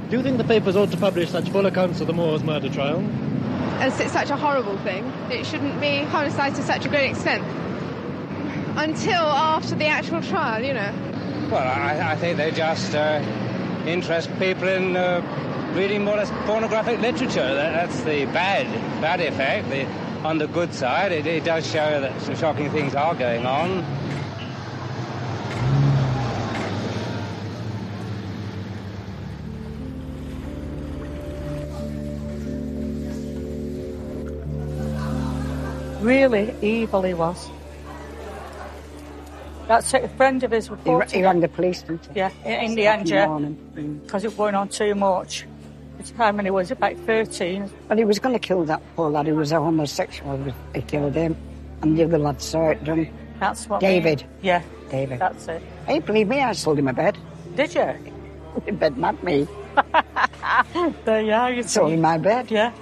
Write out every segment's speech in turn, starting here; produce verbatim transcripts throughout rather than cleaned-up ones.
Do you think the papers ought to publish such full accounts of the Moors murder trial? As it's such a horrible thing, it shouldn't be publicised to such a great extent. Until after the actual trial, you know. Well, I, I think they just uh, interest people in uh, reading more or less pornographic literature. That, that's the bad, bad effect. The, on the good side, it, it does show that some shocking things are going on. Really evil he was. That's it, a friend of his reported. He, he rang the police, didn't he? Yeah, in the end, yeah. Because it was going on too much. It's how many was it? About thirteen. Well, he was going to kill that poor lad who was a homosexual. He killed him. And the other lad saw it done. That's what David. We, yeah. David. That's it. Hey, believe me, I sold him a bed. Did you? In bed, not me. There you are. You sold him my bed. Yeah.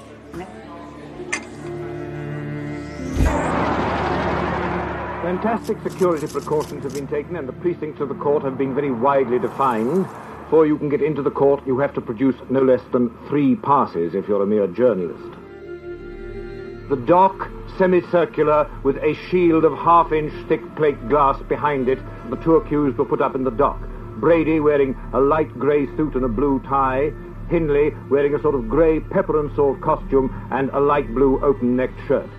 Fantastic security precautions have been taken and the precincts of the court have been very widely defined. Before you can get into the court, you have to produce no less than three passes if you're a mere journalist. The dock, semicircular, with a shield of half-inch thick plate glass behind it. The two accused were put up in the dock. Brady wearing a light grey suit and a blue tie. Hindley wearing a sort of grey pepper and salt costume and a light blue open-necked shirt.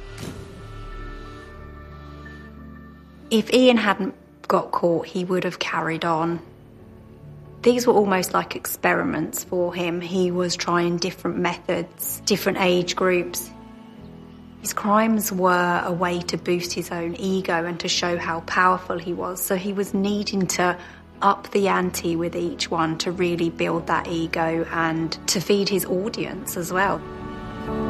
If Ian hadn't got caught, he would have carried on. These were almost like experiments for him. He was trying different methods, different age groups. His crimes were a way to boost his own ego and to show how powerful he was. So he was needing to up the ante with each one to really build that ego and to feed his audience as well.